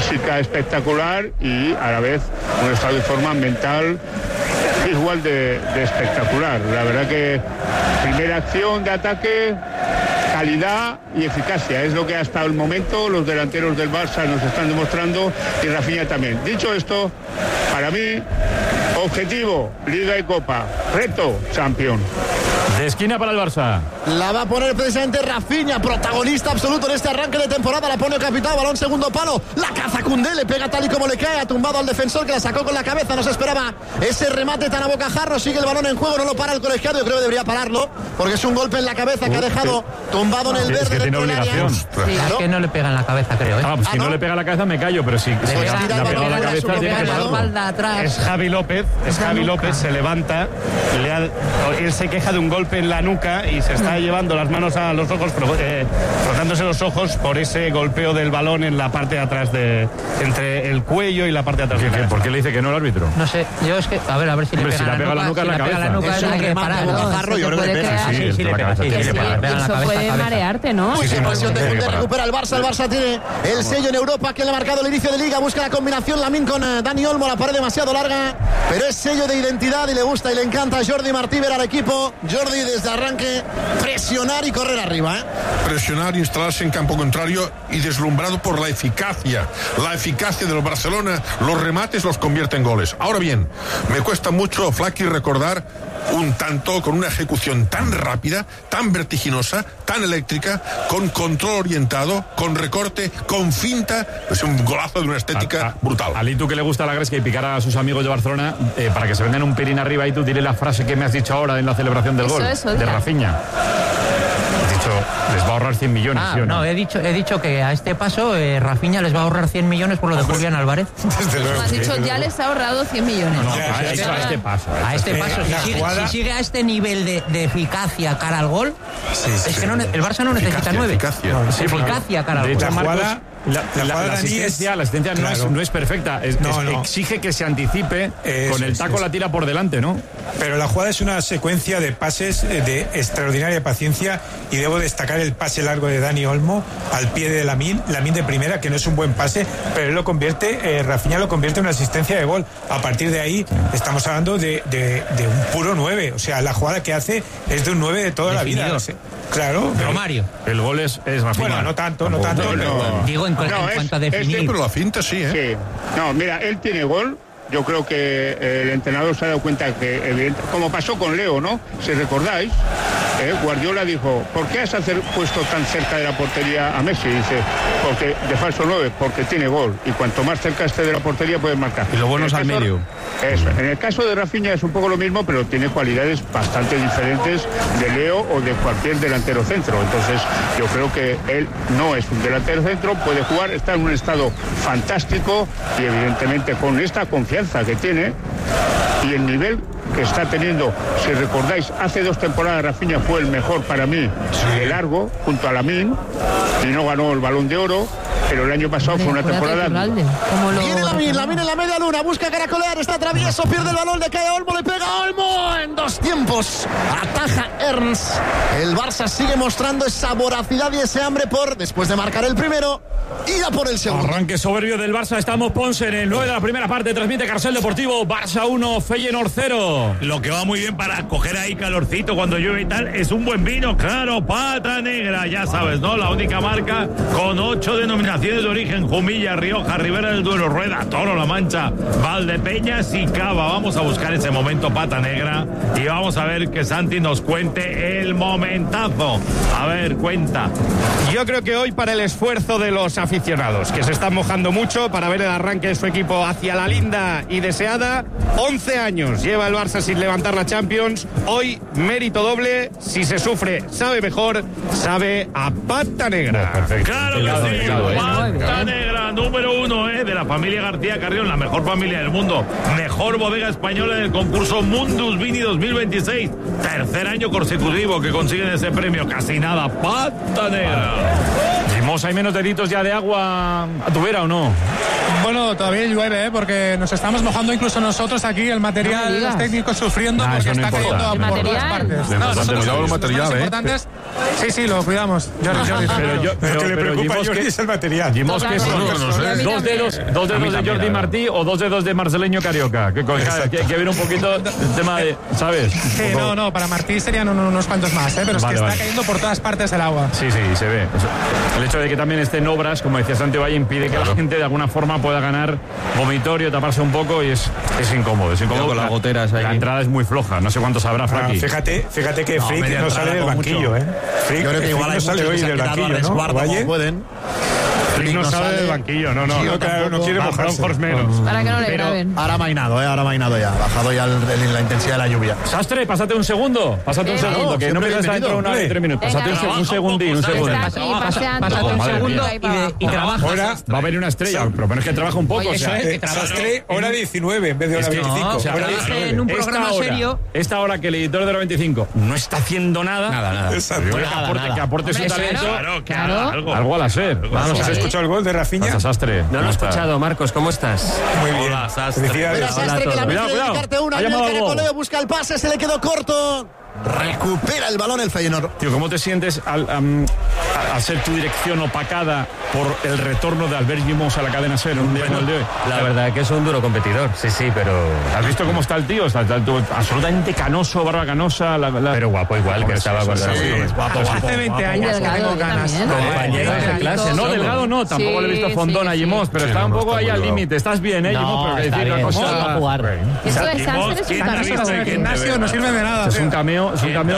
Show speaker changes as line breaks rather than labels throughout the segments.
física espectacular y a la vez un estado de forma mental igual de espectacular. La verdad que primera acción de ataque, calidad y eficacia, es lo que hasta el momento los delanteros del Barça nos están demostrando, y Rafinha también. Dicho esto, para mí, objetivo, Liga y Copa, reto, Champions.
De esquina para el Barça.
La va a poner precisamente Rafinha, protagonista absoluto en este arranque de temporada. La pone capitán, balón segundo palo. La caza Koundé, le pega tal y como le cae. Ha tumbado al defensor que la sacó con la cabeza. No se esperaba ese remate tan a bocajarro. Sigue el balón en juego, no lo para el colegiado. Yo creo que debería pararlo, porque es un golpe en la cabeza que ha dejado tumbado en el verde.
Es que tiene obligación.
Sí, claro. Es que no le pega en la cabeza, creo.
Pues si
¿no?
no le pega en la cabeza me callo, pero si le ha pegado en la cabeza tiene que pararlo.
Es Javi López, se levanta, él se queja de un golpe en la nuca y se está llevando las manos a los ojos, frotándose los ojos por ese golpeo del balón en la parte de atrás, entre el cuello y la parte de atrás.
¿Por qué le dice que no el árbitro?
No sé, yo es que, a ver si le pega
la nuca en la cabeza.
Es un remate a bocajarro, yo creo que le pega.
Sí, le pega.
Eso puede marearte, ¿no?
Muy sin presión de Koundé, recupera el Barça. El Barça tiene el sello en Europa que le ha marcado el inicio de Liga. Busca la combinación Lamine con Dani Olmo, la pared demasiado larga, pero es sello de identidad y le gusta y le encanta a Jordi Martí ver al equipo. Jordi desde arranque presionar y correr arriba,
presionar, instalarse en campo contrario y deslumbrado por la eficacia del Barcelona. Los remates los convierte en goles. Ahora bien, me cuesta mucho, Flaky, recordar un tanto con una ejecución tan rápida, tan vertiginosa, tan eléctrica, con control orientado, con recorte, con finta. Es un golazo de una estética brutal.
Ali, tú que le gusta la gresca y picar a sus amigos de Barcelona, para que se vengan un pelín arriba, y tú dile la frase que me has dicho ahora en la celebración del gol de Rafinha. Has dicho, les va a ahorrar 100 millones. ¿sí o no?
No, he dicho que a este paso Rafinha les va a ahorrar 100 millones por lo de Julián Álvarez.
Has dicho, ya les ha ahorrado 100 millones.
No, a este paso.
A este paso, si sigue a este nivel de eficacia cara al gol, es que el Barça no necesita 9. Eficacia cara al gol.
La asistencia no es perfecta, exige que se anticipe, con el taco la tira por delante, ¿no?
Pero la jugada es una secuencia de pases de extraordinaria paciencia, y debo destacar el pase largo de Dani Olmo al pie de Lamine de primera, que no es un buen pase, pero él lo convierte, Rafinha lo convierte en una asistencia de gol. A partir de ahí estamos hablando de un puro 9, o sea, la jugada que hace es de un 9 de toda la vida. Claro,
Romario.
El gol es Rafinha.
Bueno, no tanto.
Digo, en cuanto a definir.
Pero la finta sí,
Sí. No, mira, él tiene gol. Yo creo que el entrenador se ha dado cuenta que, como pasó con Leo, ¿no? Si recordáis, Guardiola dijo, ¿por qué has puesto tan cerca de la portería a Messi? Dice, porque de falso 9, porque tiene gol, y cuanto más cerca esté de la portería puede marcar.
Y lo bueno es al medio.
Eso. En el caso de Rafinha es un poco lo mismo, pero tiene cualidades bastante diferentes de Leo o de cualquier delantero centro. Entonces yo creo que él no es un delantero centro, puede jugar, está en un estado fantástico, y evidentemente con esta confianza que tiene y el nivel que está teniendo. Si recordáis, hace 2 temporadas Rafinha fue el mejor para mí de largo, junto a Lamine, y no ganó el Balón de Oro, pero el año pasado fue una temporada...
Viene Lamine en la media luna, busca caracolear, está travieso, pierde el balón, le cae a Olmo, le pega a Olmo en 2 tiempos, ataja Ernst. El Barça sigue mostrando esa voracidad y ese hambre por, después de marcar el primero, ir a por el segundo.
Arranque soberbio del Barça, estamos Ponce en el 9 de la primera parte, transmite Carcel Deportivo, Barça 1, Feyenoord 0.
Lo que va muy bien para coger ahí calorcito cuando llueve y tal es un buen vino, claro, Pata Negra, ya sabes, ¿no? La única marca con 8 denominaciones de origen: Jumilla, Rioja, Ribera del Duero, Rueda, Toro, La Mancha, Valdepeñas y Cava. Vamos a buscar ese momento Pata Negra y vamos a ver que Santi nos cuente el momentazo. A ver, cuenta.
Yo creo que hoy, para el esfuerzo de los aficionados, que se están mojando mucho para ver el arranque de su equipo hacia la linda y deseada, 11 años lleva el Barça sin levantar la Champions. Hoy mérito doble, si se sufre sabe mejor, sabe a Pata Negra.
Perfecto.
Claro que sí, Pata Negra, número 1 de la familia García Carrión, la mejor familia del mundo, mejor bodega española en el concurso Mundus Vini 2026, 3er año consecutivo que consiguen ese premio, casi nada, Pata Negra.
Dimos, ¿hay menos deditos ya de agua a tu vera o no?
Bueno, todavía llueve, porque nos estamos mojando incluso nosotros aquí, el material, los técnicos sufriendo porque está cayendo por todas partes.
Los importantes
Sí, lo cuidamos. Jordi.
Pero lo que le preocupa a Jordi es el material.
Jimos, ¿qué son? ¿Dos dedos de Jordi Martí o 2 dedos de Marceleño Carioca? Que viene un poquito el tema de, ¿sabes?
Sí, no, para Martí serían unos cuantos más, pero es que está cayendo por todas partes el agua.
Sí, se ve. El hecho de que también esté en obras, como decía Santi Valle, impide que la gente de alguna forma pueda ganar vomitorio, taparse un poco, y es incómodo. Con las goteras ahí. La entrada es muy floja, no sé cuántos habrá, Frankie.
Fíjate que Frick no sale del banquillo, Frick, yo creo que igual no sale hoy del banquillo, ¿no? Valle pueden.
Frick no sale del banquillo, no, claro, no quiere mojarse.
Para que no le graben.
Ahora ha mainado ya, ha bajado ya la intensidad de la lluvia.
Sastre, pásate un segundo, que no me das dentro de 1 hora y 3 minutos. Pásate un segundín.
Pásate un segundo
y trabaja.
Ahora va a venir una estrella, pero es que trabaja un poco.
Sastre, hora 19 en vez de hora 25.
En un programa serio.
Esta hora que el editor de la 25 no está haciendo nada. Que aporte su talento.
Claro.
Algo al hacer.
¿Has escuchado el gol de Rafinha?
Sastre.
No lo he escuchado, Marcos, ¿cómo estás?
Muy bien.
Hola, Sastre.
Felicidades.
Sastre, que la mete de dedicarte una. Viene el Caracoleo, busca el pase, se le quedó corto. Recupera el balón el Feyenoord.
Tío, ¿cómo te sientes al ser tu dirección opacada por el retorno de Albert Gimos a la cadena SER en un día como el de hoy?
La verdad que es un duro competidor, sí, pero...
¿Has visto cómo está el tío? Está absolutamente canoso, barba canosa.
Pero guapo igual, que estaba con
es guapo.
Hace 20 años que tengo ganas.
compañero de clase.
No, delgado no, tampoco le he visto fondón a Gimos, pero está un poco ahí al límite. Estás bien, Gimos, pero decir una cosa...
Eso de Sastre es un
gimnasio, no sirve de nada.
Es un cameo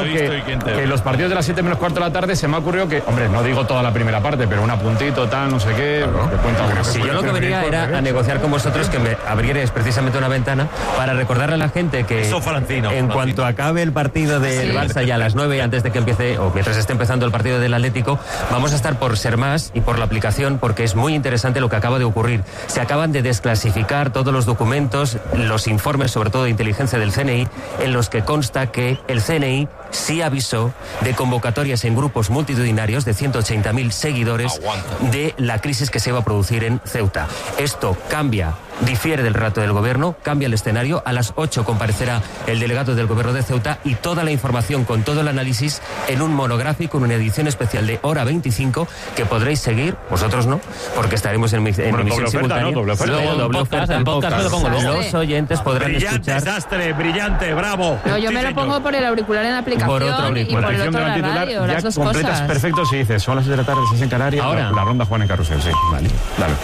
que los partidos de las 7 menos cuarto de la tarde se me ha ocurrido que, hombre, no digo toda la primera parte, pero un apuntito, tal, no sé qué.
Si yo lo que venía era a negociar con vosotros que me abrierais precisamente una ventana para recordarle a la gente que en cuanto acabe el partido del Barça ya a las 9, antes de que empiece, o mientras esté empezando el partido del Atlético, vamos a estar por Ser Más y por la aplicación, porque es muy interesante lo que acaba de ocurrir. Se acaban de desclasificar todos los documentos, los informes, sobre todo de inteligencia del CNI, en los que consta que el CNI sí avisó de convocatorias en grupos multitudinarios de 180.000 seguidores de la crisis que se iba a producir en Ceuta. Esto difiere del relato del gobierno, cambia el escenario. A las 8 comparecerá el delegado del gobierno de Ceuta y toda la información con todo el análisis en un monográfico, en una edición especial de hora 25 que podréis seguir, vosotros no, porque estaremos en emisión simultánea. Doble oferta, el podcast. Los oyentes podrán escuchar.
Desastre, brillante, bravo.
No, yo me lo pongo por el auricular en la aplicación
por otro auricular.
Y por el otro la radio, las dos
completas
cosas.
Perfecto si dices, son las 6 de la tarde, estás en Canarias.
Ahora.
La ronda Juan en Carrusel, sí. Vale, dale.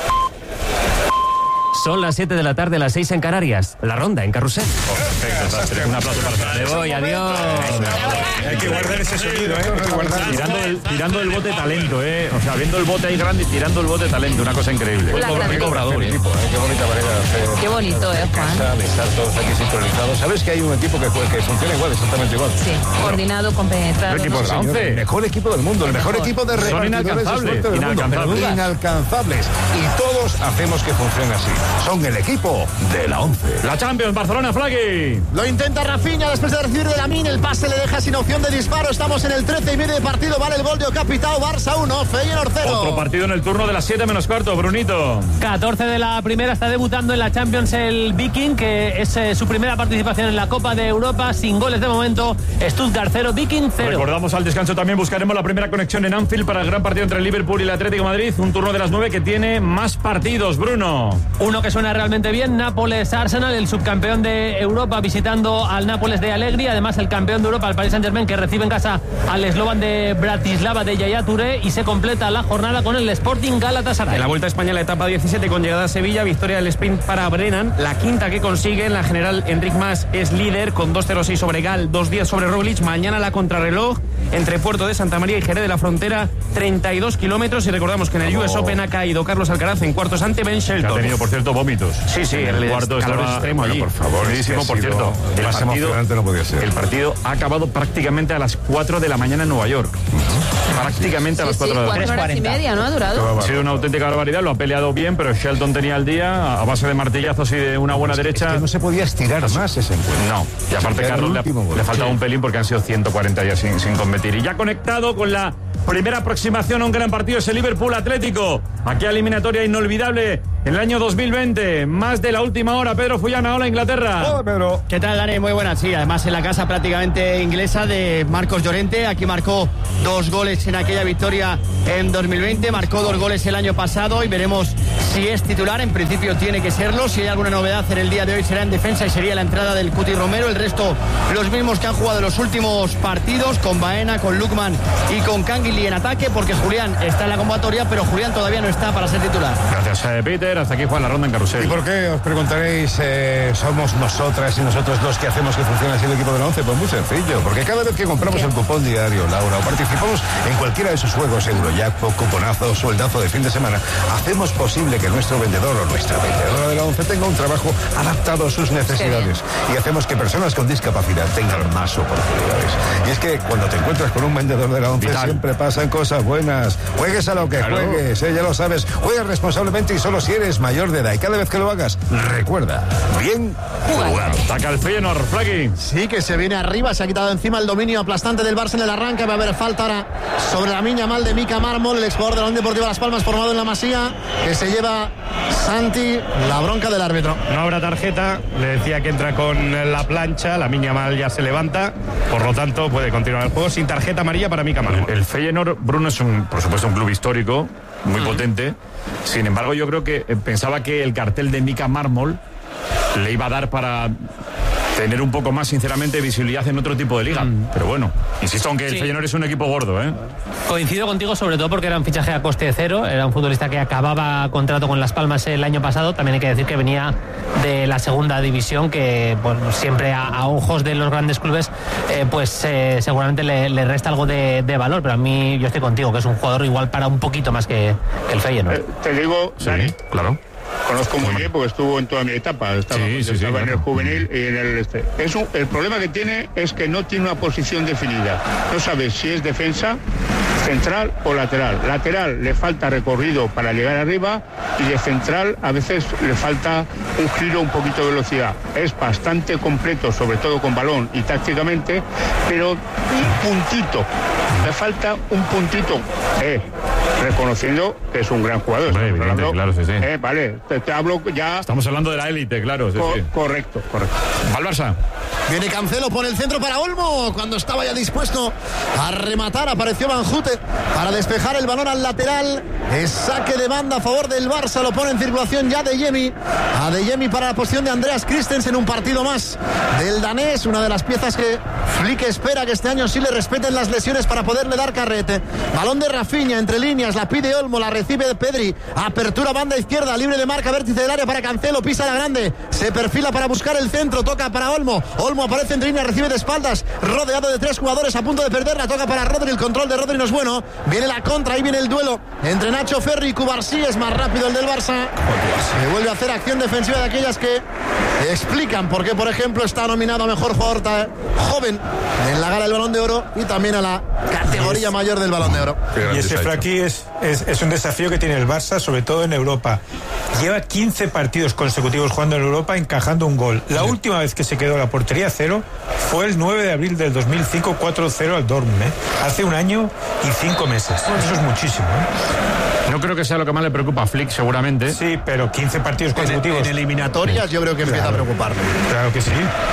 Son las 7 de la tarde, las 6 en Canarias. La ronda en Carrusel.
Perfecto, Sastre. Un aplauso para Sastre.
Me voy, adiós.
Hay que guardar ese sonido, hay que guardar.
Tirando el bote talento, O sea, viendo el bote ahí grande y tirando el bote talento. Una cosa increíble.
Qué
cobrador,
equipo, Qué bonita manera de hacer.
Qué bonito, Juan.
De estar todos aquí sincronizados. ¿Sabes que hay un equipo que funciona igual, exactamente igual?
Sí, coordinado, compenetrado.
El equipo de la 11.
El mejor equipo del mundo, el mejor equipo de repartidores de suerte del mundo. Inalcanzables. Y todos hacemos que funcione así. Son el equipo de la 11.
La Champions, Barcelona, Flagui.
Lo intenta Rafinha después de recibir de Lamine. El pase le deja sin opción de disparo. Estamos en el 13:30 de partido. Vale el gol de Ocapitao. Barça 1, Feyenoord 0.
Otro partido en el turno de las 7 menos cuarto, Brunito.
14 de la primera, está debutando en la Champions el Viking, que es su primera participación en la Copa de Europa. Sin goles de momento. Stuttgart 0, Viking 0.
Recordamos al descanso también buscaremos la primera conexión en Anfield para el gran partido entre el Liverpool y el Atlético de Madrid. Un turno de las 9 que tiene más partidos, Bruno.
Uno que suena realmente bien, Nápoles-Arsenal, el subcampeón de Europa visitando al Nápoles de Allegri, además el campeón de Europa, el Paris Saint-Germain, que recibe en casa al Slovan de Bratislava de Yaya Touré, y se completa la jornada con el Sporting Galatasaray.
En la Vuelta a España, la etapa 17 con llegada a Sevilla, victoria del sprint para Brennan, la quinta que consigue. En la general, Enric Mas es líder con 2.06 sobre Gal, 2.10 sobre Roglic. Mañana la contrarreloj entre Puerto de Santa María y Jerez de la Frontera, 32 kilómetros. Y recordamos que en el US Open ha caído Carlos Alcaraz en cuartos ante Ben Shelton.
Que ha tenido, por cierto, vómitos.
Sí,
el cuarto estaba
extremo allí.
Por favor,
por cierto.
Más emocionante no podía ser.
El partido ha acabado prácticamente a las 4 de la mañana en Nueva York. Prácticamente a las 4 de la mañana.
4 horas y media, ¿no? Ha durado.
Ha sido una auténtica barbaridad, lo ha peleado bien, pero Shelton tenía el día a base de martillazos y de una buena derecha.
Es que no se podía estirar más ese encuentro.
No, y aparte Carlos le faltaba un pelín porque han sido 140 días sin competir. Y ya conectado con la primera aproximación a un gran partido es el Liverpool Atlético. Aquí eliminatoria inolvidable en el año 2020. Más de la última hora. Pedro Fullana, hola Inglaterra.
Hola Pedro. ¿Qué tal, Dani? Muy buenas. Sí, además en la casa prácticamente inglesa de Marcos Llorente. Aquí marcó 2 goles en aquella victoria en 2020. Marcó 2 goles el año pasado y veremos si es titular. En principio tiene que serlo. Si hay alguna novedad en el día de hoy será en defensa y sería la entrada del Cuti Romero. El resto los mismos que han jugado los últimos partidos, con Baena, con Lukman y con Canguilí en ataque, porque Julián está en la convocatoria, pero Julián todavía no está para ser titular.
Gracias, Peter. Hasta aquí fue la ronda en carrusel.
¿Y por qué? Os preguntaréis, somos nosotras y nosotros dos que hacemos que funcione así el equipo del 11. Pues muy sencillo, porque cada vez que compramos el cupón diario, Laura, o participamos en cualquiera de esos juegos, Eurojackpot, cuponazo, sueldazo de fin de semana, hacemos posible que nuestro vendedor o nuestra vendedora del 11 tenga un trabajo adaptado a sus necesidades. Y hacemos que personas con discapacidad tengan más oportunidades. Y es que cuando te encuentras con un vendedor de la 11 siempre pasan cosas buenas. Juegues a lo que juegues, ya lo sabes. Juegas responsablemente y solo si eres mayor de edad. Y cada vez que lo hagas, recuerda, bien jugado.
Ataca el Feyenoord, Flaky.
Sí, que se viene arriba, se ha quitado encima el dominio aplastante del Barça en el arranque. Va a haber falta ahora sobre la miña mal de Mika Mármol, el exjugador de la Unión Deportiva Las Palmas, formado en la Masía, que se lleva Santi, la bronca del árbitro.
No habrá tarjeta, le decía que entra con la plancha, la miña mal ya se levanta, por lo tanto puede continuar el juego sin tarjeta amarilla para Mika Mármol.
El Feyenoord, Bruno, es por supuesto un club histórico, muy potente. Sin embargo, yo creo que pensaba que el cartel de Mika Mármol le iba a dar para tener un poco más, sinceramente, visibilidad en otro tipo de liga. Pero bueno, insisto, aunque el Feyenoord es un equipo gordo, ¿eh?
Coincido contigo, sobre todo porque era un fichaje a coste cero. Era un futbolista que acababa contrato con Las Palmas el año pasado. También hay que decir que venía de la segunda división, que bueno, siempre a ojos de los grandes clubes seguramente le resta algo de valor. Pero a mí, yo estoy contigo, que es un jugador igual para un poquito más que el Feyenoord.
Te digo,
sí, claro.
Conozco muy bien porque estuvo en toda mi etapa. Estaba en el juvenil y en el el problema que tiene es que no tiene una posición definida. No sabe si es defensa, central o lateral. Lateral le falta recorrido para llegar arriba y de central a veces le falta un giro, un poquito de velocidad. Es bastante completo, sobre todo con balón y tácticamente, pero un puntito. Le falta un puntito. Reconociendo que es un gran jugador.
Evidente, claro, sí.
Vale, te hablo ya.
Estamos hablando de la élite, claro. Sí.
Correcto.
Va el Barça.
Viene Cancelo por el centro para Olmo. Cuando estaba ya dispuesto a rematar, apareció Banjute para despejar el balón al lateral. Es saque de banda a favor del Barça. Lo pone en circulación ya Adeyemi. Adeyemi para la posición de Andreas Christensen. Un partido más del danés. Una de las piezas que Flick espera que este año sí le respeten las lesiones para poderle dar carrete. Balón de Rafinha entre líneas. La pide Olmo. La recibe Pedri. Apertura banda izquierda. Libre de marca. Vértice del área para Cancelo. Pisa la grande. Se perfila para buscar el centro. Toca para Olmo. Olmo aparece entre líneas. Recibe de espaldas. Rodeado de 3 jugadores a punto de perderla. Toca para Rodri. El control de Rodri no es bueno. Viene la contra. Ahí viene el duelo entre Nacho Ferri y Cubarsí. Es más rápido el del Barça. Se vuelve a hacer acción defensiva de aquellas que explican por qué, por ejemplo, está nominado a mejor jugador joven en la gala del Balón de Oro y también a la categoría mayor del Balón de Oro.
Y ese Flaky es un desafío que tiene el Barça, sobre todo en Europa. Lleva 15 partidos consecutivos jugando en Europa, encajando un gol. La última vez que se quedó la portería a cero fue el 9 de abril del 2005, 4-0 al Dortmund. Hace un año y 5 meses. Eso es muchísimo.
No creo que sea lo que más le preocupa a Flick, seguramente.
Sí, pero 15 partidos consecutivos.
En eliminatorias yo creo que empieza a preocuparle.
Claro que sí.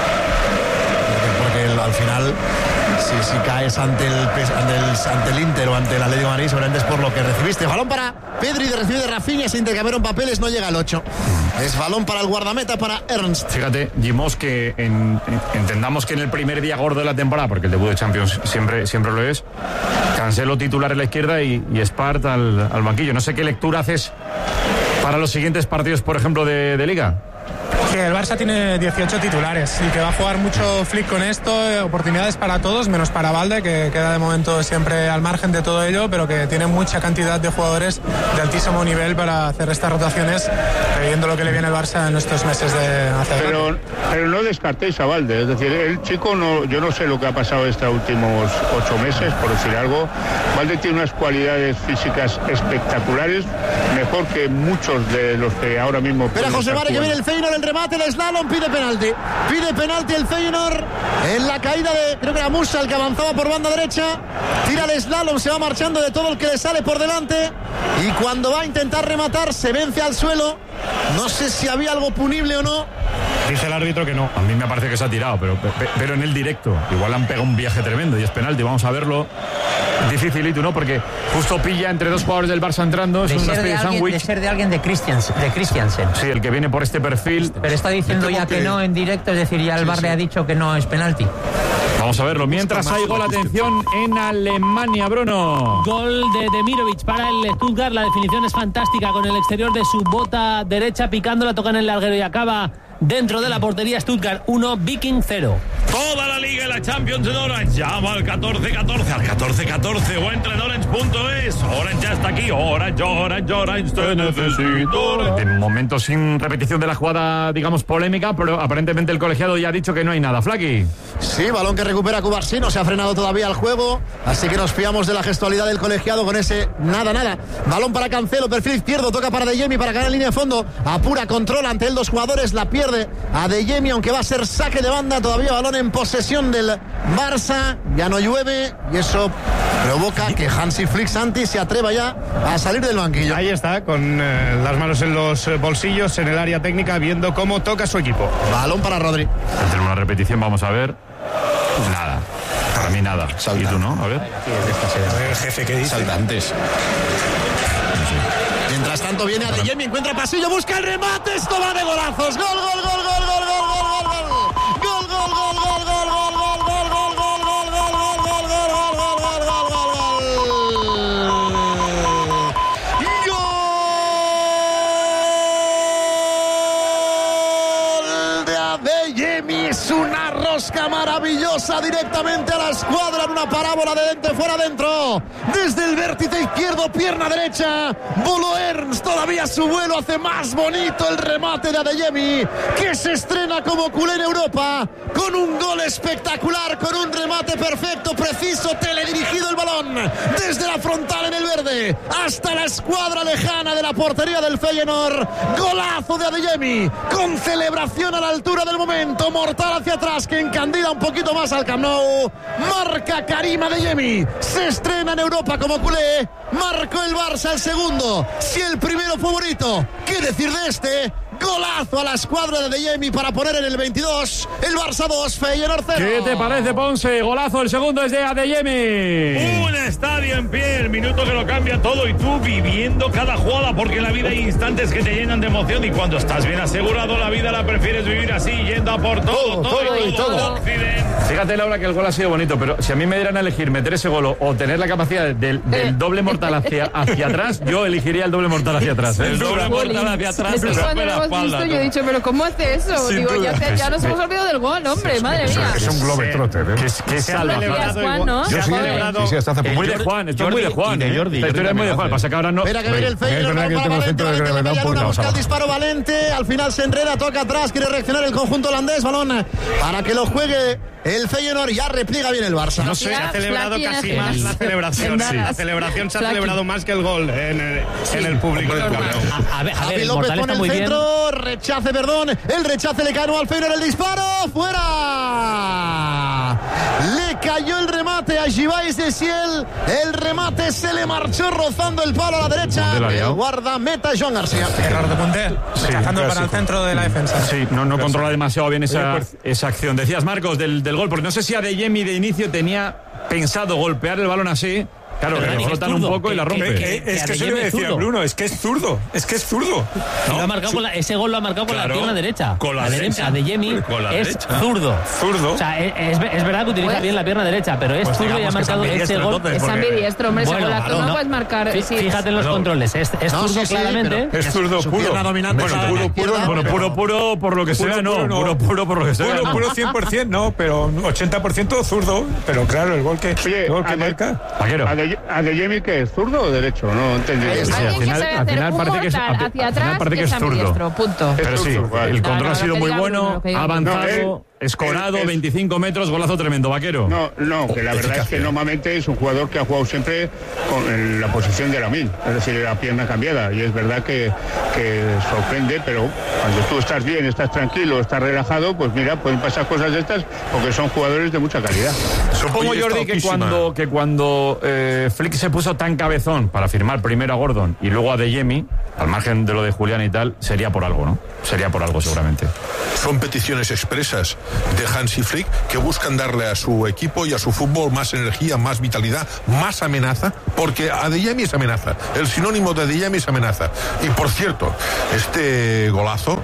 Porque al final, si caes ante el Inter o ante el Atlético de Madrid, seguramente es por lo que recibiste. Balón para Pedri, recibe de Rafinha, se intercambiaron papeles, no llega al 8. Es balón para el guardameta, para Ernst.
Fíjate, Gimos, que entendamos que en el primer día gordo de la temporada, porque el debut de Champions siempre lo es, Cancelo titular en la izquierda y Spart al banquillo. No sé qué lectura haces para los siguientes partidos, por ejemplo, de Liga.
Que el Barça tiene 18 titulares y que va a jugar mucho Flick con esto, oportunidades para todos, menos para Valde, que queda de momento siempre al margen de todo ello, pero que tiene mucha cantidad de jugadores de altísimo nivel para hacer estas rotaciones, viendo lo que le viene al Barça en estos meses de hacer.
Pero no descartéis a Valde, es decir, el chico, yo no sé lo que ha pasado estos últimos 8 meses, por decir algo. Valde tiene unas cualidades físicas espectaculares, mejor que muchos de los que ahora mismo...
Espera José Mari, que viene el Feyenoord, el remate. remate, el slalom, pide penalti. Pide penalti el Feyenoord en la caída de, creo que era Musa el que avanzaba por banda derecha. Tira el slalom, se va marchando de todo el que le sale por delante. Y cuando va a intentar rematar, se vence al suelo. No sé si había algo punible o no.
Dice el árbitro que no.
A mí me parece que se ha tirado, pero en el directo. Igual han pegado un viaje tremendo y es penalti. Vamos a verlo. Dificilito, ¿no? Porque justo pilla entre dos jugadores del Barça entrando. Es una especie de sándwich.
De ser de alguien de Christiansen.
Sí, el que viene por este perfil.
Pero está diciendo ya que no en directo, es decir, ya el VAR le ha dicho que no es penalti.
Vamos a verlo. Mientras hay gol, atención, en Alemania, Bruno.
Gol de Demirovic para el Stuttgart. La definición es fantástica con el exterior de su bota derecha, picándola, toca en el larguero y acaba dentro de la portería. Stuttgart 1, Viking 0.
Toda la liga y la Champions en Orange. Llama al 1414, al 1414 o entra en orange.es. Orange ya está aquí. Orange, te necesito.
De momento sin repetición de la jugada, digamos, polémica, pero aparentemente el colegiado ya ha dicho que no hay nada. Flaky.
Sí, balón que recupera Cubarsí, no se ha frenado todavía el juego, así que nos fiamos de la gestualidad del colegiado con ese nada. Balón para Cancelo, perfil izquierdo, toca para Adeyemi para ganar en línea de fondo, apura, controla ante él dos jugadores, la pierde Adeyemi, aunque va a ser saque de banda, todavía balón en posesión del Barça, ya no llueve y eso provoca que Hansi Flick Santi se atreva ya a salir del banquillo.
Ahí está, con las manos en los bolsillos, en el área técnica, viendo cómo toca su equipo.
Balón para Rodri.
Tenemos una repetición, vamos a ver. Nada. Para mí nada. ¿Y tú no? A ver.
El jefe que dice.
Saltantes.
Mientras tanto viene Adeyemi, encuentra pasillo, busca el remate, esto va de golazos. Gol. Maravillosa directamente a la escuadra en una parábola de dentro fuera adentro, desde el vértice izquierdo, pierna derecha, voló Ernst, todavía su vuelo hace más bonito el remate de Adeyemi, que se estrena como culé en Europa con un gol espectacular, con un remate perfecto, preciso, teledirigido el balón desde la frontal en el verde hasta la escuadra lejana de la portería del Feyenoord. Golazo de Adeyemi con celebración a la altura del momento, mortal hacia atrás que encandila un poquito más al Camp Nou. Marca Karim Adeyemi, se estrena en Europa como culé, marcó el Barça el segundo, si el primero fue bonito, ¿qué decir de este? Golazo a la escuadra de Adeyemi para poner en el 22 el Barça 2, Feyenoord 0.
¿Qué te parece, Ponce? Golazo, el segundo es de Adeyemi.
Un estadio en pie, el minuto que lo cambia todo y tú viviendo cada jugada, porque en la vida hay instantes que te llenan de emoción y cuando estás bien asegurado la vida la prefieres vivir así, yendo a por todo.
Fíjate, Laura, que el gol ha sido bonito, pero si a mí me dieran a elegir meter ese gol o tener la capacidad del doble mortal hacia atrás, yo elegiría el doble mortal hacia atrás.
El doble mortal hacia atrás.
Visto, yo he dicho, pero ¿cómo hace eso? Digo, ya nos hemos olvidado del gol, hombre, madre mía.
Es un globetrotter, ¿eh?
Que
celebrado Juan, ¿no?
Yo sí, hasta hace
muy de Juan, esto es muy de Juan.
De Jordi.
La historia es muy de Juan, pasa que ahora no.
Espera que viene el Feyenoord, busca el disparo Valente, al final se enreda, toca atrás, quiere reaccionar el conjunto holandés, balón para que lo juegue el Feyenoord, ya repliega bien el Barça.
No sé, se ha celebrado casi más la celebración. Sí. La celebración se ha celebrado más que el gol en el público del Camp Nou.
A ver, el
López
mortal
pone
está muy
el
bien.
centro, el rechace le cae al Feyenoord, el disparo, fuera. Le cayó el remate a Giváis de Siel, el remate se le marchó rozando el palo a la derecha, el guardameta Joan García.
Error de Puntel, rechazando para el centro de la defensa.
Sí, no controla demasiado bien esa acción. Decías, Marcos, del gol, porque no sé si Adeyemi de inicio tenía pensado golpear el balón así. Claro, que le rotan un poco y la rompe.
Es que eso le decía Bruno, es que es zurdo.
¿No? Lo ha marcado ese gol lo ha marcado con la pierna derecha.
Con la derecha.
Adeyemi es zurdo.
Zurdo.
O sea, es verdad que utiliza bien la pierna derecha, pero es zurdo y ha marcado ese gol.
Es ambidiestro, hombre, ese golazo no puedes marcar.
Fíjate en los controles, es zurdo claramente.
Es zurdo puro.
Puro por lo que sea, no. Puro por lo que sea.
Puro 100%, no, pero 80% zurdo. Pero claro, el gol que marca.
Paquero.
¿Adeyemi qué es? ¿Zurdo o derecho? No entendí.
Al final parece que es hacia atrás, que es ambidiestro, punto.
Pero sí, el control ha sido muy bueno, ha avanzado. escorado, 25 metros, golazo tremendo, Vaquero.
No, que la verdad es que normalmente es un jugador que ha jugado siempre en la posición de Lamine, es decir, la pierna cambiada, y es verdad que sorprende, pero cuando tú estás bien, estás tranquilo, estás relajado, pues mira, pueden pasar cosas de estas, porque son jugadores de mucha calidad.
Supongo, Jordi, que cuando Flick se puso tan cabezón para firmar primero a Gordon y luego a Adeyemi, al margen de lo de Julián y tal, sería por algo, ¿no? Sería por algo, seguramente.
Son peticiones expresas de Hansi Flick que buscan darle a su equipo y a su fútbol más energía, más vitalidad, más amenaza, porque Adeyemi es amenaza. El sinónimo de Adeyemi es amenaza. Y por cierto, este golazo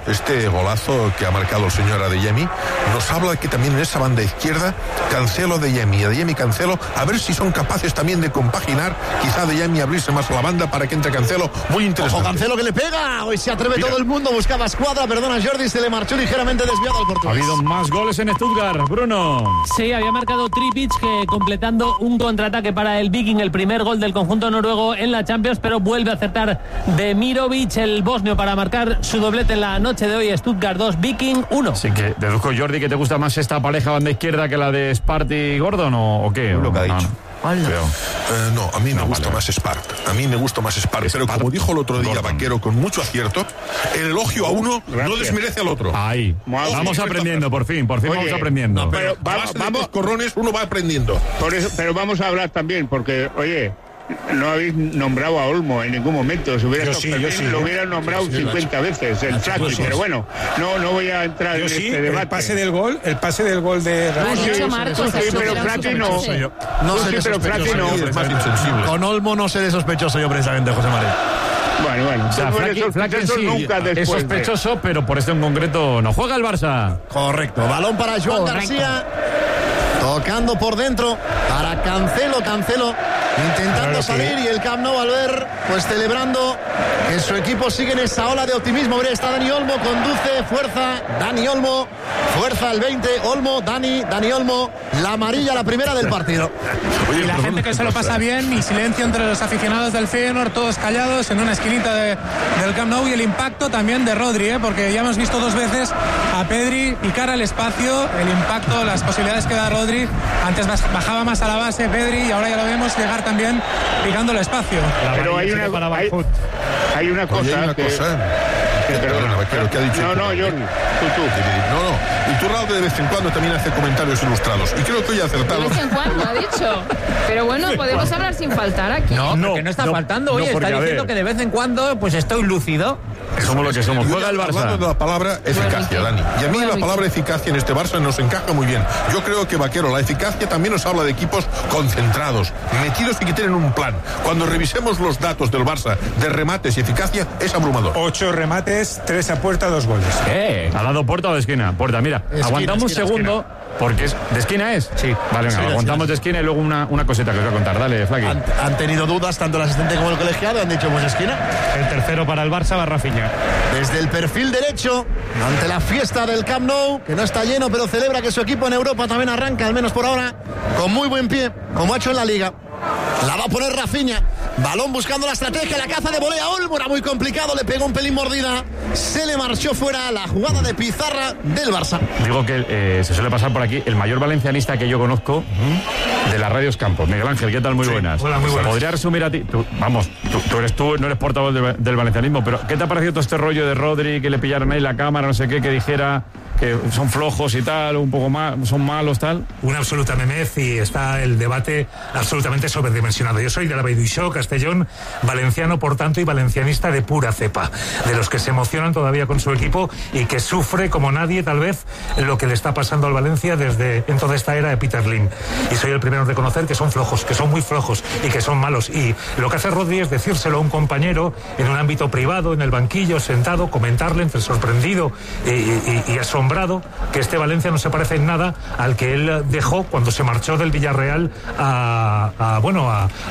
que ha marcado el señor Adeyemi nos habla de que también en esa banda izquierda Cancelo, Adeyemi, Cancelo, a ver si son capaces también de compaginar, quizá Adeyemi abrirse más a la banda para que entre Cancelo. Muy interesante.
Ojo, Cancelo que le pega, hoy se atreve todo el mundo, buscaba escuadra, perdona Jordi, se le marchó ligeramente desviado al portugués.
Ha habido más goles en Stuttgart, Bruno.
Sí, había marcado Tripic, que completando un contraataque para el Viking, el primer gol del conjunto noruego en la Champions, pero vuelve a acertar Demirovic, el bosnio, para marcar su doblete en la noche de hoy. Stuttgart 2, Viking 1.
Así que deduzco, Jordi, que te gusta más esta pareja banda izquierda que la de Sparty y Gordon, ¿o qué?
Lo que ha dicho.
No, a mí me gusta más Spart. A mí me gusta más Spart. Pero como dijo el otro día Gordon, Vaquero, con mucho acierto, el elogio a uno no desmerece al otro.
Ahí. Vamos aprendiendo, por fin vamos aprendiendo.
No, pero vamos, corrones, uno va aprendiendo.
Por eso, pero vamos a hablar también, porque, oye, no habéis nombrado a Olmo en ningún momento. Si hubiera lo hubieran nombrado 50 veces, el Flaky, pero bueno, no voy a entrar en este debate.
El pase del gol de
pero Flaky no. Flaky no.
Es más insensible. Con Olmo no seré sospechoso yo precisamente, José María.
Bueno.
O sea, Flaky sí nunca es sospechoso, pero por esto en concreto no juega el Barça.
Correcto. Balón para Joan García. Tocando por dentro para Cancelo intentando salir, y el Camp Nou, al ver, pues celebrando que su equipo sigue en esa ola de optimismo. Mira, está Dani Olmo, conduce, fuerza Dani Olmo, fuerza el 20, Olmo, Dani Olmo, la amarilla, la primera del partido.
Y la gente que se lo pasa bien, y silencio entre los aficionados del Feyenoord, todos callados en una esquinita del Camp Nou, y el impacto también de Rodri, porque ya hemos visto 2 veces a Pedri picar al espacio, el impacto, las posibilidades que da Rodri. Antes bajaba más a la base Pedri, y ahora ya lo vemos llegar también picando el espacio.
Pero hay una cosa que...
Perdona, Vaquero, ¿qué ha dicho?
No, Jordi, tú.
No. Y tú, Raúl, de vez en cuando también hace comentarios ilustrados. Y creo que hoy ha acertado.
De vez en cuando, ha dicho. Pero bueno, podemos hablar sin faltar aquí.
No, porque no está faltando. Oye, está diciendo que de vez en cuando pues estoy lúcido.
Somos lo que somos. Juega el Barça.
Hablando de la palabra eficacia, Dani. Y a mí la palabra eficacia en este Barça nos encaja muy bien. Yo creo que, Vaquero, la eficacia también nos habla de equipos concentrados, metidos y que tienen un plan. Cuando revisemos los datos del Barça de remates y eficacia, es abrumador.
8 remates, 3 a puerta, 2 goles.
¿Ha dado puerta o de esquina? Puerta, mira. Aguantamos un segundo. Porque ¿de esquina es?
Sí.
Vale, venga, aguantamos de esquina y luego una cosita que os voy a contar. Dale, Flaky.
Han tenido dudas tanto el asistente como el colegiado, han dicho pues esquina.
El tercero para el Barça va Rafinha.
Desde el perfil derecho, ante la fiesta del Camp Nou, que no está lleno, pero celebra que su equipo en Europa también arranca, al menos por ahora, con muy buen pie, como ha hecho en la Liga. La va a poner Rafinha. Balón buscando la estrategia, la caza de volea. Olmo era muy complicado, le pegó un pelín mordida. Se le marchó fuera la jugada de pizarra del Barça.
Digo que se suele pasar por aquí el mayor valencianista que yo conozco de las Radios Campos. Miguel Ángel, ¿qué tal? Muy buenas.
Hola, muy buenas.
¿Podría resumir a ti? Tú no eres portavoz del valencianismo, pero ¿qué te ha parecido todo este rollo de Rodri, que le pillaron ahí la cámara, no sé qué, que dijera que son flojos y tal, un poco más, son malos, tal?
Una absoluta memez, y está el debate absolutamente sobredimensionado. Yo soy de la Vall Castellón, valenciano por tanto, y valencianista de pura cepa, de los que se emocionan todavía con su equipo y que sufre como nadie tal vez lo que le está pasando al Valencia desde en toda esta era de Peter Lim. Y soy el primero en reconocer que son flojos, que son muy flojos y que son malos. Y lo que hace Rodri es decírselo a un compañero en un ámbito privado, en el banquillo, sentado, comentarle entre sorprendido y asombrado que este Valencia no se parece en nada al que él dejó cuando se marchó del Villarreal al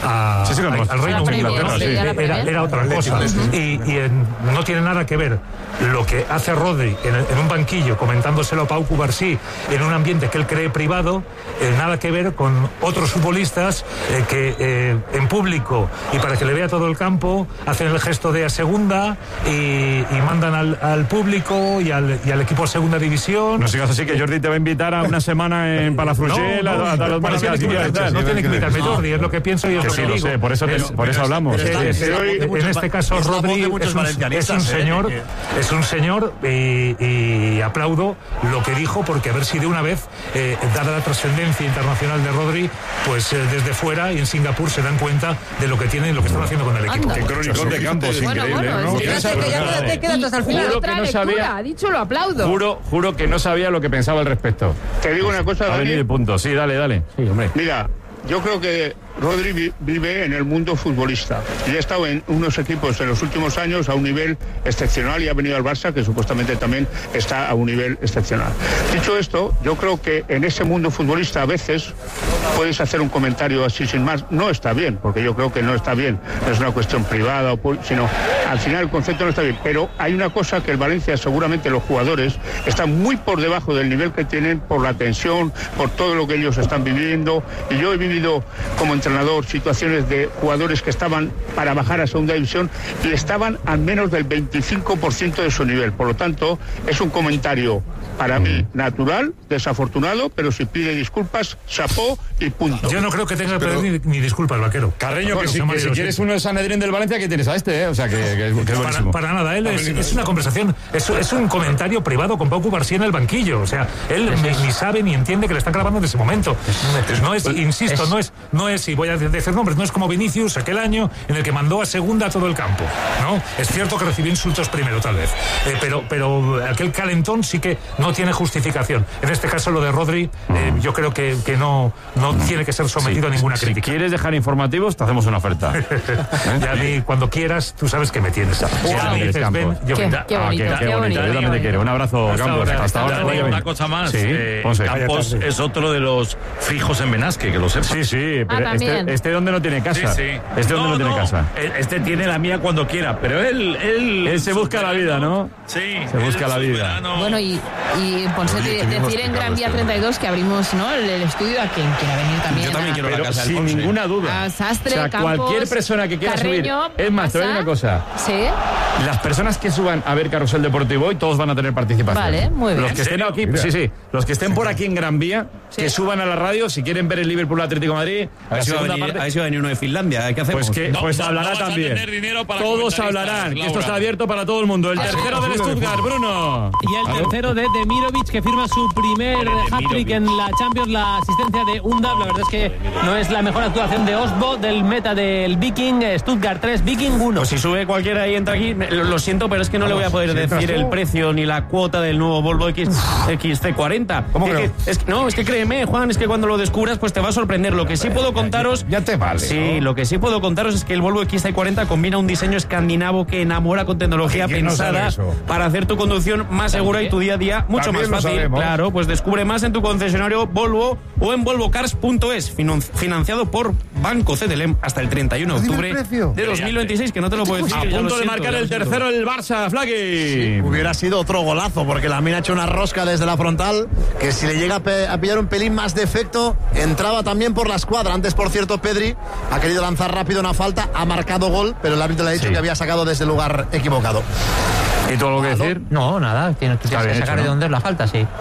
Reino Unido. Era otra cosa. Y no tiene nada que ver lo que hace Rodri en un banquillo, comentándoselo a Pau Cubarsí, en un ambiente que él cree privado, nada que ver con otros futbolistas que en público y para que le vea todo el campo hacen el gesto de a segunda y mandan al público y al equipo a segunda división.
No sigas así, que Jordi te va a invitar a una semana en Palafrugell a los Marciales.
No tiene que invitarme Jordi, es lo que pienso y es lo que digo.
Sé, por eso hablamos.
En este caso Rodri es un señor y aplaudo lo que dijo, porque a ver si de una vez, dada la trascendencia internacional de Rodri, pues desde fuera y en Singapur se dan cuenta de lo que tienen y lo que están haciendo con el equipo.
Qué crónicón de campos, increíble.
Quédate hasta el final. Otra lectura, ha dicho, lo aplaudo.
Juro que no sabía lo que pensaba al respecto.
Te digo una cosa,
Dani. El punto. Sí, dale. Sí, hombre.
Mira, yo creo que Rodri vive en el mundo futbolista y ha estado en unos equipos en los últimos años a un nivel excepcional y ha venido al Barça, que supuestamente también está a un nivel excepcional. Dicho esto, yo creo que en ese mundo futbolista a veces puedes hacer un comentario así sin más. No está bien, porque yo creo que no está bien. No es una cuestión privada, sino al final el concepto no está bien. Pero hay una cosa que el Valencia, seguramente los jugadores, están muy por debajo del nivel que tienen por la tensión, por todo lo que ellos están viviendo. Y yo he vivido como entrenador situaciones de jugadores que estaban para bajar a segunda división y estaban al menos del 25% de su nivel. Por lo tanto, es un comentario para mí natural, desafortunado, pero si pide disculpas, chapó y punto.
Yo no creo que tenga que pedir ni disculpas, Vaquero.
Carreño, que si quieres uno de Sanedrín del Valencia, que tienes a este, o sea, que es buenísimo.
Para nada, él es una conversación, es un comentario privado con Pau Cubarsí en el banquillo, o sea, él ni sabe ni entiende que le están grabando en ese momento. No es, insisto, no es, y voy a decir nombres, no es como Vinicius aquel año en el que mandó a segunda a todo el campo, ¿no? Es cierto que recibió insultos primero, tal vez, pero aquel calentón sí que no tiene justificación. En este caso, lo de Rodri, yo creo que no tiene que ser sometido a ninguna crítica.
Si quieres dejar informativos, te hacemos una oferta.
Y a mí, cuando quieras, tú sabes que me tienes.
Qué bonito.
Yo también te quiero. Un abrazo, Campos. Hasta ahora.
Una cosa más. Campos es otro de los fijos en Benasque, que lo sepas.
Sí, pero este donde no tiene casa. Este donde no tiene casa.
Este tiene la mía cuando quiera, pero él
se busca la vida, ¿no?
Sí.
Se busca la vida.
Bueno, y Ponce, decir en Gran Vía 32 que abrimos, ¿no?, el estudio a quien quiera venir también.
Yo también quiero la casa
sin ninguna duda.
A Sastre,
o sea,
Campos,
cualquier persona que quiera
Carreño,
subir. Es más, te voy a decir una cosa.
Sí.
Las personas que suban a ver Carrusel Deportivo hoy, todos van a tener participación.
Vale, muy bien.
Los que estén aquí, los que estén por aquí en Gran Vía, que suban a la radio si quieren ver el Liverpool Atlético de Madrid.
A ver si va a venir uno de Finlandia. ¿Qué hacemos?
Pues hablará también. Todos hablarán. Que esto está abierto para todo el mundo. El tercero del Stuttgart, Bruno.
Y el tercero de Demirovic, que firma su primer hat-trick en la Champions, la asistencia de Undab. La verdad es que no es la mejor actuación de Osbo, del meta del Viking. Stuttgart 3, Viking 1.
Pues si sube cualquiera y entra aquí, lo siento, pero es que no le voy a poder decir el precio ni la cuota del nuevo Volvo XC40.
¿Cómo que
no? Es que créeme, Juan, es que cuando lo descubras, pues te va a sorprender. Lo que sí puedo contaros...
Ya te vale.
Sí,
¿no?
Lo que sí puedo contaros es que el Volvo XC40 combina un diseño escandinavo que enamora con tecnología pensada para hacer tu conducción más segura y tu día a día mucho más fácil. Claro, pues descubre más en tu concesionario Volvo o en volvocars.es, financiado por Banco CTLM hasta el 31 de octubre de 2026, que no te lo puedo decir.
A punto de marcar el tercero el Barça, Flaky.
Sí, hubiera sido otro golazo, porque la mina ha hecho una rosca desde la frontal, que si le llega a pillar un pelín más de efecto, entraba también por la escuadra. Antes, por cierto, Pedri ha querido lanzar rápido una falta, ha marcado gol, pero el árbitro le ha dicho que había sacado desde el lugar equivocado.
¿Y tú algo que decir?
No, nada, tienes que sacar de dónde es la falta, sí.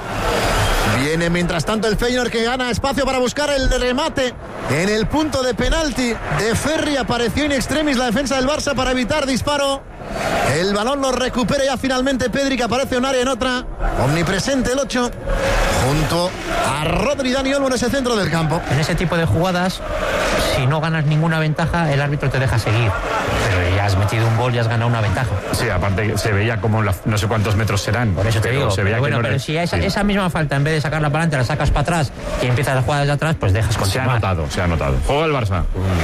Viene mientras tanto el Feyenoord, que gana espacio para buscar el remate en el punto de penalti de Ferri. Apareció in extremis la defensa del Barça para evitar disparo. El balón lo recupera ya finalmente Pedri, que aparece en un área en otra. Omnipresente el 8 junto a Rodri. Dani Olmo en ese centro del campo.
En ese tipo de jugadas, si no ganas ninguna ventaja, el árbitro te deja seguir. Pero ya has metido un gol y has ganado una ventaja.
Sí, aparte se veía como no sé cuántos metros serán.
Por eso te digo.
Se veía
pero bueno,
que no
pero si esa misma falta, en vez de sacarla para adelante, la sacas para atrás y empiezas a jugar desde atrás, pues dejas continuar.
Se ha notado. Juega el Barça.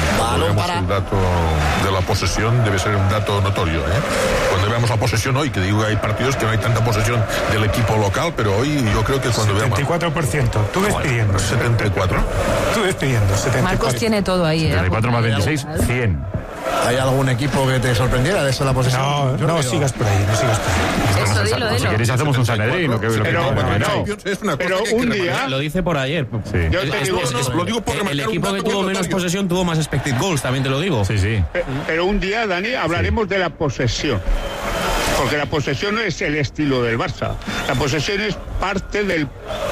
El dato de la posesión debe ser un dato notorio, ¿eh? Cuando veamos la posesión hoy, que digo que hay partidos que no hay tanta posesión del equipo local, pero hoy yo creo que cuando veamos...
74%. Tú despidiendo.
74.
Tú despidiendo. 74.
Marcos tiene todo ahí.
74 más 26, 100.
¿Hay algún equipo que te sorprendiera de eso la posesión?
No sigas por ahí,
Eso, dilo.
Si queréis hacemos un Sanedrín.
Pero un día...
Lo dice por ayer.
Sí.
Lo digo por
el equipo que tuvo menos posesión tuvo más expected goals, también te lo digo.
Sí.
Pero un día, Dani, hablaremos de la posesión. Porque la posesión no es el estilo del Barça. La posesión es parte del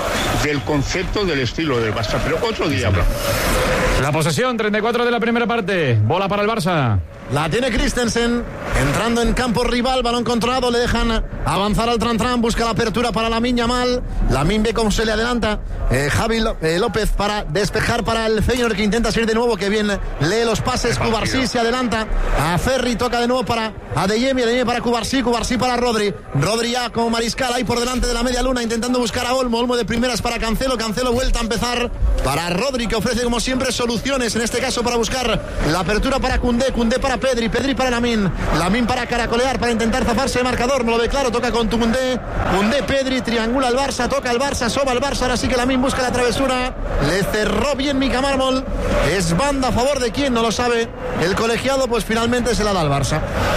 concepto del estilo del Barça. Pero otro día hablamos.
La posesión, 34 de la primera parte. Bola para el Barça.
La tiene Christensen, entrando en campo rival, balón controlado, le dejan avanzar al Tran, busca la apertura para Lamine Yamal. Lamine ve cómo se le adelanta Javi López para despejar para el Feyenoord, que intenta salir de nuevo, que bien lee los pases. Cubarsí se adelanta a Ferri, toca de nuevo para Adeyemi para Cubarsí para Rodri ya como mariscal ahí por delante de la media luna, intentando buscar a Olmo de primeras para Cancelo vuelta a empezar para Rodri, que ofrece como siempre soluciones, en este caso para buscar la apertura para Koundé para Pedri para Lamine para caracolear, para intentar zafarse de marcador, no lo ve claro, toca con Koundé, Pedri, triangula al Barça, toca al Barça, soba al Barça, ahora sí que Lamine busca la travesura, le cerró bien Mika Mármol, es banda a favor de quién, no lo sabe el colegiado, pues finalmente se la da al Barça.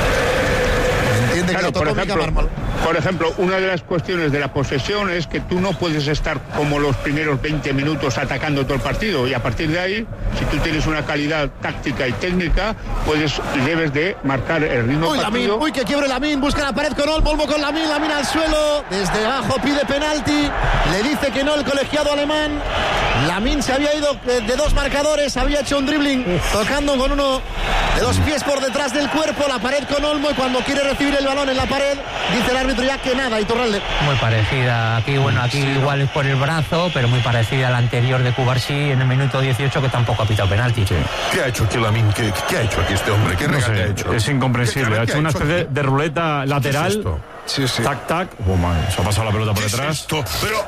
Entiende que lo tocó Mika Mármol.
Por ejemplo, una de las cuestiones de la posesión es que tú no puedes estar como los primeros 20 minutos atacando todo el partido, y a partir de ahí, si tú tienes una calidad táctica y técnica, puedes y debes de marcar el ritmo del partido.
Que quiebre Lamine, busca la pared con Olmo con Lamine al suelo, desde abajo pide penalti, le dice que no el colegiado alemán. Lamine se había ido de dos marcadores, había hecho un dribbling tocando con uno de los pies por detrás del cuerpo, la pared con Olmo, y cuando quiere recibir el balón en la pared, dice el árbitro ya que nada. Iturralde.
Muy parecida, aquí igual es por el brazo, pero muy parecida a la anterior de Cubarsí en el minuto 18, que tampoco ha pitado penalti.
Sí. ¿Qué ha hecho aquí Lamine? ¿Qué ha hecho aquí este hombre? ¿Qué regate ha hecho?
Es incomprensible, ha hecho una especie de ruleta lateral.
¿Qué es esto?
Tac. Se ha pasado la pelota por detrás.
Pero...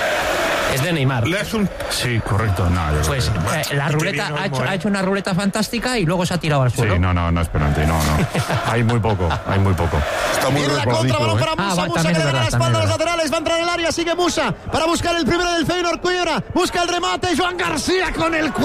Es de Neymar.
Sí, correcto.
Pues la ruleta ha hecho una ruleta fantástica y luego se ha tirado al suelo.
Sí, no es penalti, no. Hay muy poco.
Está muy
la contra, balón para Musa que le da la espalda a los laterales, va a entrar en el área, sigue Musa para buscar el primero del Feyenoord, quiebra, busca el remate, Joan García con el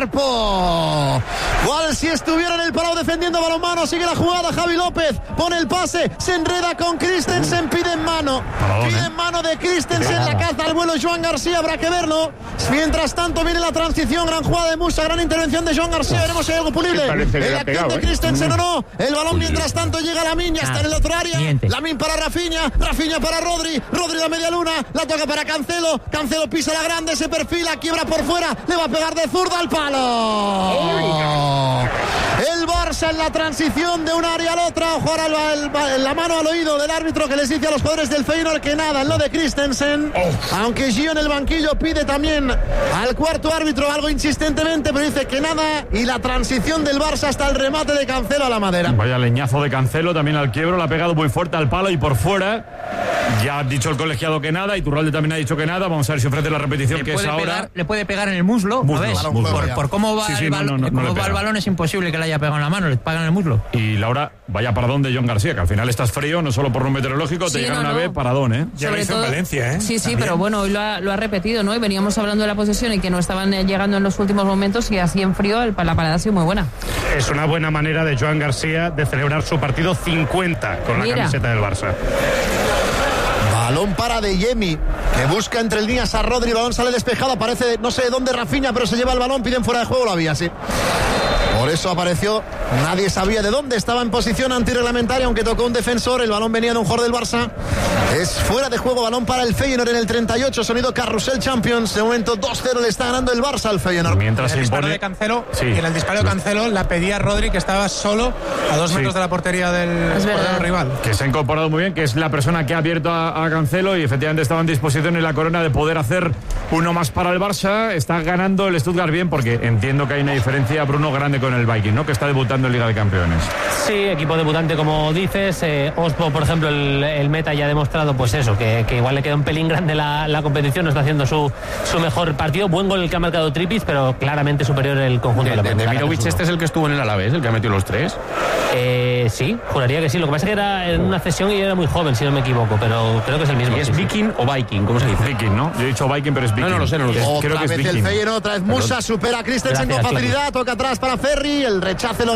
cuerpo. Cual si estuviera en el parado defendiendo balonmano, sigue la jugada, Javi López pone el pase, se enreda con Christensen, pide en mano de Christensen, la caza al vuelo Joan García, habrá que verlo. Mientras tanto viene la transición, gran jugada de Musa, gran intervención de Joan García, veremos si hay algo punible. El acción de Christensen o no, el balón mientras tanto llega a Lamine, ya está en el otro área. Lamine para Rafinha para Rodri la media luna, la toca para Cancelo pisa la grande, se perfila, quiebra por fuera, le va a pegar de zurda al palo. El Barça en la transición de un área al otra, ojo ahora la mano al oído del árbitro, que les dice a los jugadores del Feyenoord que nada en lo de Christensen, aunque Gio en el banquillo pide también al cuarto árbitro algo insistentemente, pero dice que nada, y la transición del Barça hasta el remate de Cancelo a la madera.
Vaya leñazo de Cancelo también al quiebro, la ha pegado muy fuerte al palo y por fuera. Ya ha dicho el colegiado que nada, y Iturralde también ha dicho que nada. Vamos a ver si ofrece la repetición, que es ahora.
Le puede pegar en el muslo, ¿no ves? Por cómo va el balón es imposible que le haya pegado en la mano, le pagan en el muslo.
Y Laura, vaya paradón de Joan García, que al final estás frío, no solo por lo meteorológico, te llegan una vez, paradón, ¿eh?
Ya lo hizo en Valencia, ¿eh?
Sí, pero bueno, hoy lo ha repetido, ¿no? Y veníamos hablando de la posesión y que no estaban llegando en los últimos momentos, y así en frío la parada ha sido muy buena.
Es una buena manera de Joan García de celebrar su partido 50 con la camiseta del Barça.
Balón para Adeyemi, que busca entre líneas a Rodri, el balón sale despejado, aparece no sé de dónde Rafinha, pero se lleva el balón, piden fuera de juego, lo había, sí. Por eso apareció, nadie sabía de dónde estaba en posición antirreglamentaria, aunque tocó un defensor, el balón venía de un jugador del Barça. Es fuera de juego, balón para el Feyenoord en el 38, sonido Carrusel Champions. De momento 2-0 le está ganando el Barça al Feyenoord.
Mientras
en el disparo de Cancelo, y en el disparo de Cancelo la pedía Rodri, que estaba solo a 2 metros de la portería del rival.
Que se ha incorporado muy bien, que es la persona que ha abierto a Cancelo, y efectivamente estaba en disposición en la Corona de poder hacer uno más para el Barça. Está ganando el Stuttgart bien, porque entiendo que hay una diferencia, Bruno, grande con el Viking, ¿no? Que está debutando en Liga de Campeones.
Sí, equipo debutante, como dices. Ospo, por ejemplo, el meta ya ha demostrado pues eso, que igual le queda un pelín grande la competición, no está haciendo su mejor partido. Buen gol el que ha marcado Trippic, pero claramente superior el conjunto de la
de Mirovic. Este es el que estuvo en el Alavés, el que ha metido los 3.
Sí, juraría que sí. Lo que pasa es que era en una cesión y era muy joven, si no me equivoco, pero creo que es el mismo.
¿Y es Viking o Viking? ¿Cómo se dice?
Viking, ¿no? Yo he dicho Viking, pero es Viking.
No lo sé.
Creo que es Viking. El Feyenoord, otra vez Musa, supera a Christensen con facilidad, toca atrás para Ferri, el rechace lo gana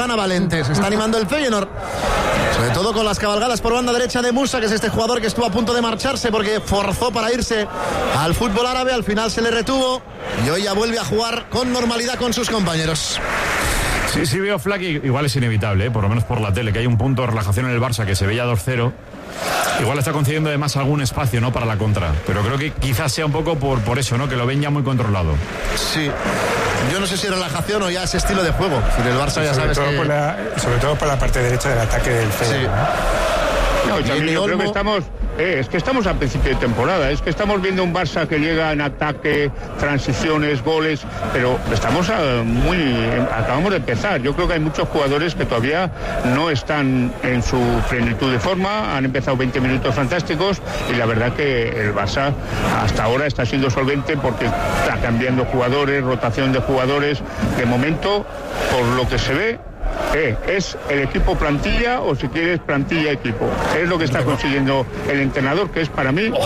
Joana Valente. Se está animando el Feyenoord, sobre todo con las cabalgadas por banda derecha de Musa, que es este jugador que estuvo a punto de marcharse porque forzó para irse al fútbol árabe, al final se le retuvo y hoy ya vuelve a jugar con normalidad con sus compañeros.
Sí, veo Flaky, igual es inevitable, por lo menos por la tele, que hay un punto de relajación en el Barça que se veía 2-0. Igual está concediendo además algún espacio, ¿no?, para la contra. Pero creo que quizás sea un poco por eso, ¿no?, que lo ven ya muy controlado.
Sí. Yo no sé si relajación o ya ese estilo de juego. El Barça ya sabes que...
sobre todo por la parte derecha del ataque del Feyenoord.
Sí. No, también yo creo que estamos a principio de temporada, es que estamos viendo un Barça que llega en ataque, transiciones, goles, pero estamos acabamos de empezar. Yo creo que hay muchos jugadores que todavía no están en su plenitud de forma, han empezado 20 minutos fantásticos y la verdad que el Barça hasta ahora está siendo solvente porque está cambiando jugadores, rotación de jugadores. De momento, por lo que se ve, es el equipo plantilla, o si quieres plantilla equipo. Es lo que está consiguiendo el entrenador, que es para mí